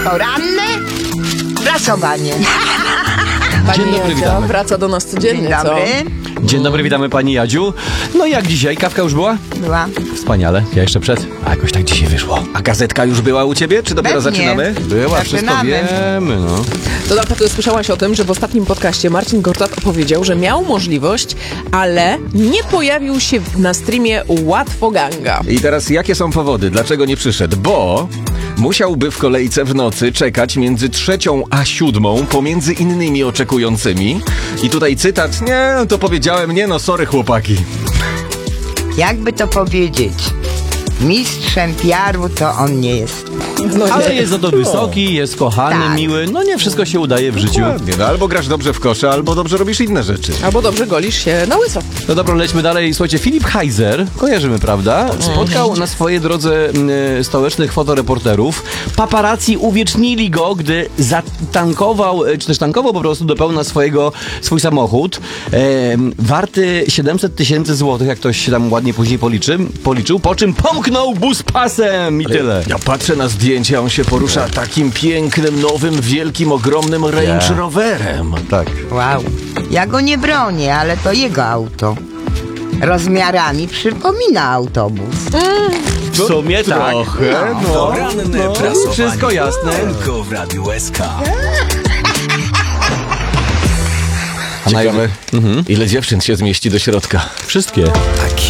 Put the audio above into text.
Poranne prasowanie. Dzień dobry, witamy. Wraca do nas codziennie, Dzień dobry. Dzień dobry, witamy pani Jadziu. No jak dzisiaj? Kawka już była? Była. Wspaniale. Ja jeszcze przed. A jakoś tak dzisiaj wyszło. A gazetka już była u ciebie? Czy dopiero Pewnie. zaczynamy? Była, wszystko Zaczynamy. wiemy, no. To na pewno słyszałaś o tym, że w ostatnim podcaście Marcin Gortat opowiedział, że miał możliwość, ale nie pojawił się na streamie Łatwoganga. I teraz jakie są powody? Dlaczego nie przyszedł? Bo musiałby w kolejce w nocy czekać między 3 a 7 pomiędzy innymi oczekującymi. I tutaj cytat, nie, no to powiedziałem, nie no, sorry chłopaki. Jakby to powiedzieć, mistrzem PR-u to on nie jest. No Ale nie. jest za to wysoki, jest kochany, Tak. miły. No nie wszystko się udaje w życiu. Ładnie, no albo grasz dobrze w kosze, albo dobrze robisz inne rzeczy. Albo dobrze golisz się na łyso. No dobra, lećmy dalej. Słuchajcie, Filip Heiser, kojarzymy, prawda? Spotkał na swojej drodze stołecznych fotoreporterów. Paparazzi uwiecznili go, gdy zatankował, czy też tankował po prostu do pełna swój samochód. Warty 700 000 złotych, jak ktoś się tam ładnie później policzył, po czym pomknął bus pasem i tyle. Ja patrzę na zdjęcia, on się porusza takim pięknym, nowym, wielkim, ogromnym Range Roverem. Tak. Wow. Ja go nie bronię, ale to jego auto. Rozmiarami przypomina autobus. W sumie tak. Trochę, no. Poranne prasowanie. Wszystko jasne. Tylko w Radiu SK. Ciekawe, ile dziewczyn się zmieści do środka. Wszystkie.